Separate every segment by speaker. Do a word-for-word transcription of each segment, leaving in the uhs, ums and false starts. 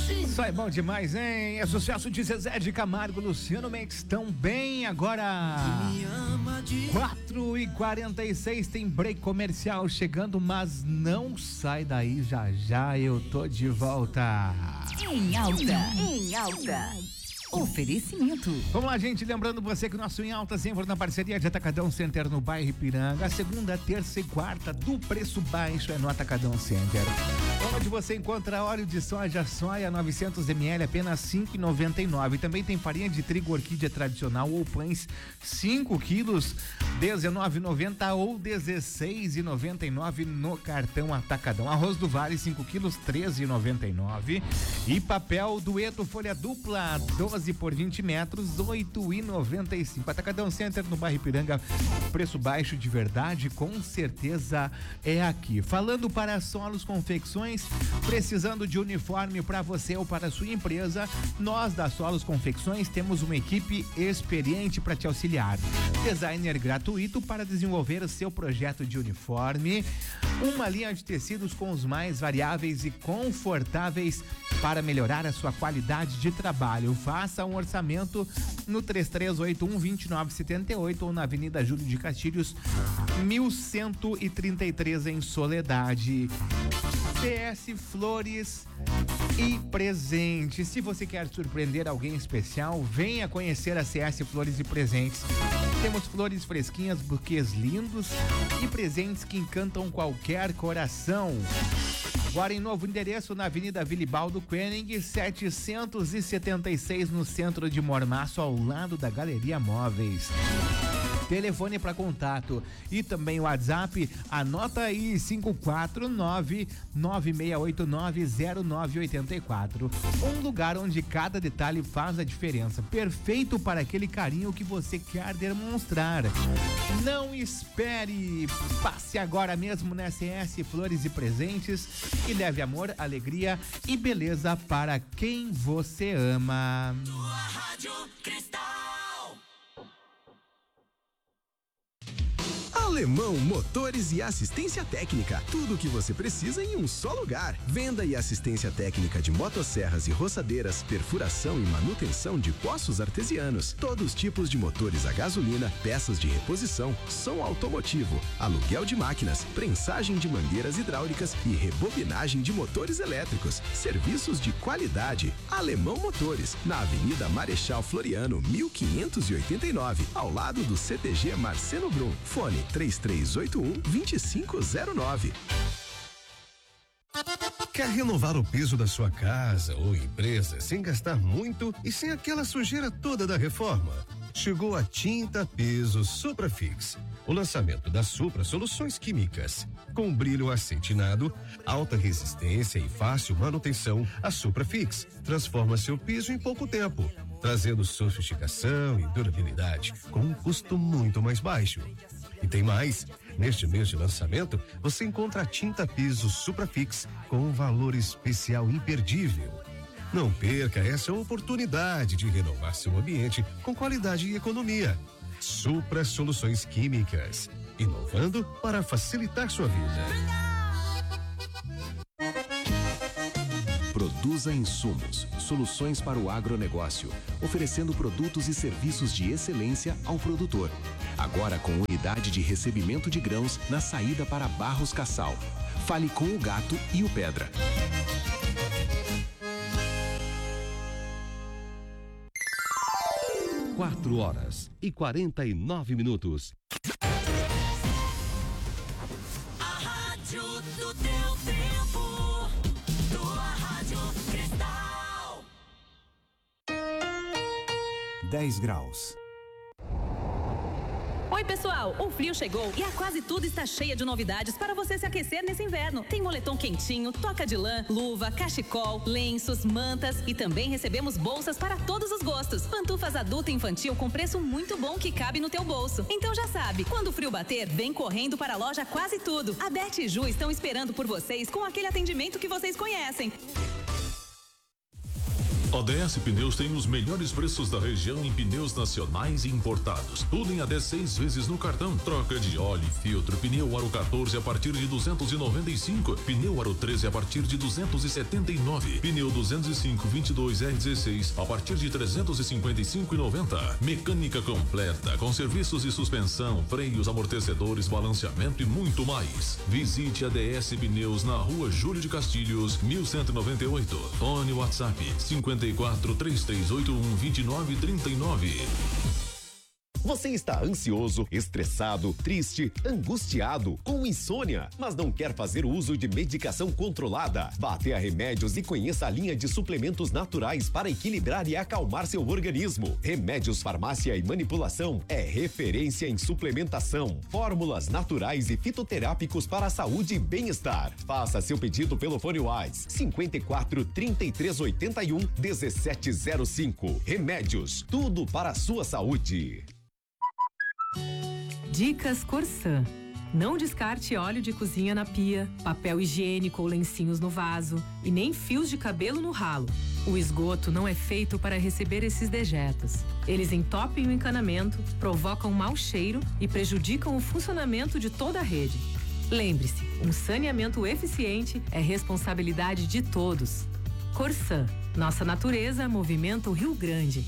Speaker 1: Isso é bom demais, hein? É sucesso de Zezé de Camargo, Luciano Mendes tão bem agora. quatro e quarenta e seis tem break comercial chegando, mas não sai daí, já já eu tô de volta.
Speaker 2: Em alta, em alta. Oferecimento.
Speaker 1: Vamos lá, gente, lembrando você que o nosso Em Alta sempre na parceria de Atacadão Center no bairro Ipiranga, a segunda, terça e quarta do preço baixo é no Atacadão Center. Onde você encontra óleo de soja soia novecentos mililitros apenas cinco e noventa e nove. Também tem farinha de trigo orquídea tradicional ou pães cinco quilos dezenove e noventa ou dezesseis e noventa e nove no cartão Atacadão. Arroz do Vale cinco quilos treze e noventa e nove e papel dueto folha dupla doze por vinte metros oito e noventa e cinco. Atacadão Center no bairro Ipiranga, preço baixo de verdade, com certeza é aqui. Falando para Solos Confecções, precisando de uniforme para você ou para a sua empresa, nós da Solos Confecções temos uma equipe experiente para te auxiliar. Designer gratuito para desenvolver o seu projeto de uniforme, uma linha de tecidos com os mais variáveis e confortáveis para melhorar a sua qualidade de trabalho. Faça um orçamento no três três oito um, dois nove sete oito ou na Avenida Júlio de Castilhos, mil cento e trinta e três em Soledade. C S Flores e Presentes. Se você quer surpreender alguém especial, venha conhecer a C S Flores e Presentes. Temos flores fresquinhas, buquês lindos e presentes que encantam qualquer coração. Agora em novo endereço na Avenida Vilibaldo Koenig, setecentos e setenta e seis, no centro de Mormaço, ao lado da Galeria Móveis. Telefone para contato e também o WhatsApp, anota aí, cinco quatro nove, nove seis oito nove, zero nove oito quatro. Um lugar onde cada detalhe faz a diferença, perfeito para aquele carinho que você quer demonstrar. Não espere, passe agora mesmo na C S Flores e Presentes e leve amor, alegria e beleza para quem você ama.
Speaker 3: Tua Rádio Cristal.
Speaker 4: Alemão Motores e Assistência Técnica. Tudo o que você precisa em um só lugar. Venda e assistência técnica de motosserras e roçadeiras, perfuração e manutenção de poços artesianos. Todos os tipos de motores a gasolina, peças de reposição, som automotivo, aluguel de máquinas, prensagem de mangueiras hidráulicas e rebobinagem de motores elétricos. Serviços de qualidade. Alemão Motores, na Avenida Marechal Floriano, mil quinhentos e oitenta e nove, ao lado do C T G Marcelo Brum. Fone três três oito um, dois cinco zero nove.
Speaker 5: Quer renovar o piso da sua casa ou empresa sem gastar muito e sem aquela sujeira toda da reforma? Chegou a Tinta Piso Suprafix, o lançamento da Supra Soluções Químicas. Com brilho acetinado, alta resistência e fácil manutenção, a Suprafix transforma seu piso em pouco tempo, trazendo sofisticação e durabilidade com um custo muito mais baixo. E tem mais, neste mês de lançamento, você encontra a Tinta Piso Suprafix com um valor especial imperdível. Não perca essa oportunidade de renovar seu ambiente com qualidade e economia. Supra Soluções Químicas, inovando para facilitar sua vida.
Speaker 6: Produza insumos, soluções para o agronegócio, oferecendo produtos e serviços de excelência ao produtor. Agora com unidade de recebimento de grãos na saída para Barros Cassal. Fale com o Gato e o Pedra.
Speaker 5: Quatro horas e quarenta e nove minutos.
Speaker 3: A rádio do teu tempo. Tua Rádio Cristal.
Speaker 7: dez graus.
Speaker 2: Oi, pessoal, o frio chegou e a Quase Tudo está cheia de novidades para você se aquecer nesse inverno. Tem moletom quentinho, toca de lã, luva, cachecol, lenços, mantas e também recebemos bolsas para todos os gostos. Pantufas adulta e infantil com preço muito bom que cabe no teu bolso. Então já sabe, quando o frio bater, vem correndo para a loja Quase Tudo. A Beth e Ju estão esperando por vocês com aquele atendimento que vocês conhecem.
Speaker 8: A D S Pneus tem os melhores preços da região em pneus nacionais e importados. Tudo em até seis vezes no cartão. Troca de óleo e filtro. Pneu Aro quatorze a partir de duzentos e noventa e cinco. Pneu Aro treze a partir de duzentos e setenta e nove. Pneu duzentos e cinco vinte e dois R dezesseis a partir de trezentos e cinquenta e cinco e noventa. Mecânica completa com serviços de suspensão, freios, amortecedores, balanceamento e muito mais. Visite a D S Pneus na Rua Júlio de Castilhos, mil cento e noventa e oito. Fone WhatsApp cinquenta e quatro, três três oito um, vinte e nove trinta e nove.
Speaker 9: Você está ansioso, estressado, triste, angustiado, com insônia, mas não quer fazer uso de medicação controlada? Vá até a Remédios e conheça a linha de suplementos naturais para equilibrar e acalmar seu organismo. Remédios Farmácia e Manipulação é referência em suplementação, fórmulas naturais e fitoterápicos para a saúde e bem-estar. Faça seu pedido pelo fone WhatsApp cinquenta e quatro, trinta e três, oitenta e um, dezessete zero cinco. Remédios, tudo para a sua saúde.
Speaker 10: Dicas Corsã. Não descarte óleo de cozinha na pia, papel higiênico ou lencinhos no vaso e nem fios de cabelo no ralo. O esgoto não é feito para receber esses dejetos. Eles entopem o encanamento, provocam mau cheiro e prejudicam o funcionamento de toda a rede. Lembre-se, um saneamento eficiente é responsabilidade de todos. Corsã. Nossa natureza movimenta o Rio Grande.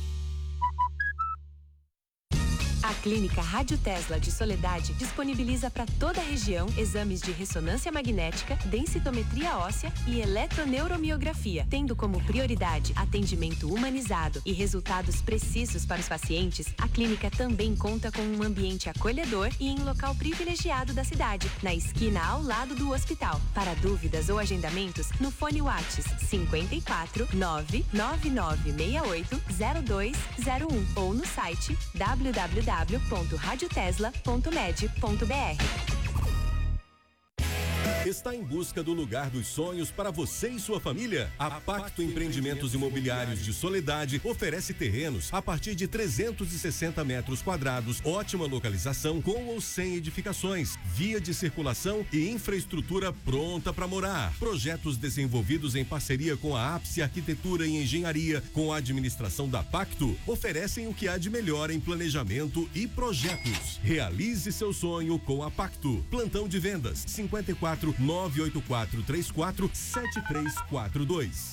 Speaker 11: A Clínica Rádio Tesla de Soledade disponibiliza para toda a região exames de ressonância magnética, densitometria óssea e eletroneuromiografia, tendo como prioridade atendimento humanizado e resultados precisos para os pacientes. A clínica também conta com um ambiente acolhedor e em local privilegiado da cidade, na esquina ao lado do hospital. Para dúvidas ou agendamentos, no fone WhatsApp cinquenta e quatro, nove nove nove seis oito, zero dois zero um ou no site w w w ponto rádio tesla ponto med ponto b r.
Speaker 12: Está em busca do lugar dos sonhos para você e sua família? A Pacto Empreendimentos Imobiliários de Soledade oferece terrenos a partir de trezentos e sessenta metros quadrados, ótima localização com ou sem edificações, via de circulação e infraestrutura pronta para morar. Projetos desenvolvidos em parceria com a Ápice Arquitetura e Engenharia, com a administração da Pacto, oferecem o que há de melhor em planejamento e projetos. Realize seu sonho com a Pacto. Plantão de vendas cinquenta e quatro, nove oito quatro três quatro, sete três quatro dois.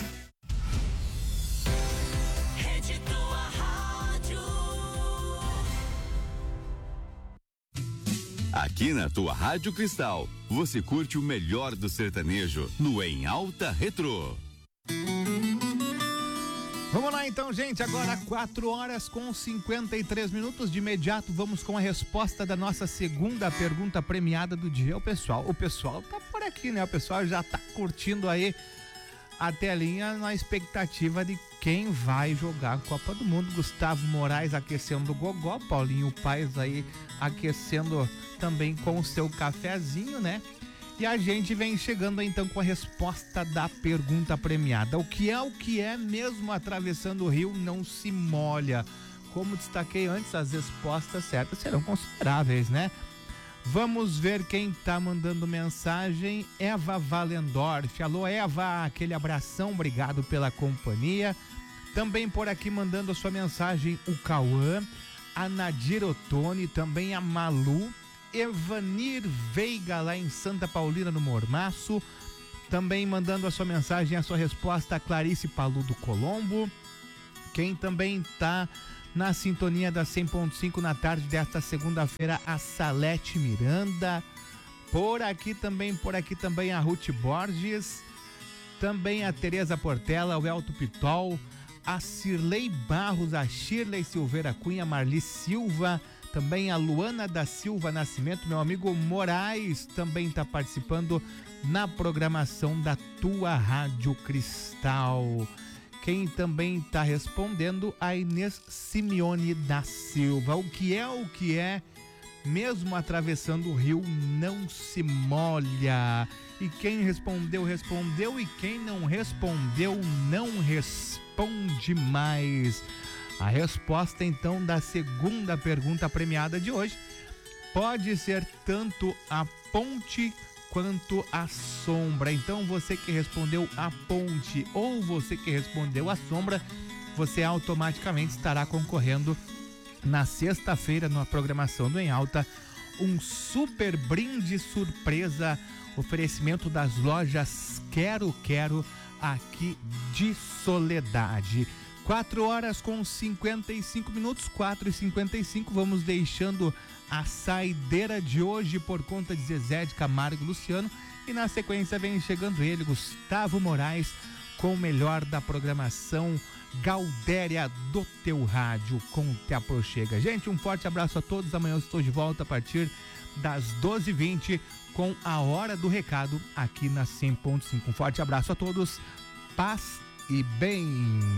Speaker 3: Rede Tua Rádio.
Speaker 13: Aqui na Tua Rádio Cristal, você curte o melhor do sertanejo no Em Alta Retrô.
Speaker 1: Vamos lá então, gente, agora quatro horas com cinquenta e três minutos. De imediato vamos com a resposta da nossa segunda pergunta premiada do dia. O pessoal, o pessoal tá por aqui, né? O pessoal já tá curtindo aí a telinha na expectativa de quem vai jogar a Copa do Mundo. Gustavo Moraes aquecendo o gogó, Paulinho Paes aí aquecendo também com o seu cafezinho, né? E a gente vem chegando então com a resposta da pergunta premiada. O que é o que é, mesmo atravessando o rio não se molha? Como destaquei antes, as respostas certas serão consideráveis, né? Vamos ver quem tá mandando mensagem. Eva Valendorf. Alô, Eva, aquele abração, obrigado pela companhia. Também por aqui mandando a sua mensagem o Cauã, a Nadir Ottoni, também a Malu, Evanir Veiga, lá em Santa Paulina, no Mormaço. Também mandando a sua mensagem, a sua resposta, a Clarice Paludo Colombo. Quem também tá na sintonia da cem ponto cinco na tarde desta segunda-feira, a Salete Miranda. Por aqui também, por aqui também a Ruth Borges. Também a Tereza Portela, o Elto Pitol, a Cirlei Barros, a Shirley Silveira Cunha, Marli Silva. Também a Luana da Silva Nascimento, meu amigo Moraes, também está participando na programação da Tua Rádio Cristal. Quem também está respondendo, a Inês Simeone da Silva. O que é o que é, mesmo atravessando o rio não se molha. E quem respondeu, respondeu, e quem não respondeu, não responde mais. A resposta, então, da segunda pergunta premiada de hoje pode ser tanto a ponte quanto a sombra. Então você que respondeu a ponte ou você que respondeu a sombra, você automaticamente estará concorrendo na sexta-feira na programação do Em Alta um super brinde surpresa, oferecimento das lojas Quero Quero aqui de Soledade. quatro horas com cinquenta e cinco minutos, quatro e cinquenta e cinco, vamos deixando a saideira de hoje por conta de Zezé de Camargo e Luciano, e na sequência vem chegando ele, Gustavo Moraes, com o melhor da programação Galdéria do teu rádio com Te Aproxega. Gente, um forte abraço a todos, amanhã eu estou de volta a partir das doze e vinte com a Hora do Recado aqui na cem ponto cinco. Um forte abraço a todos, paz e bem.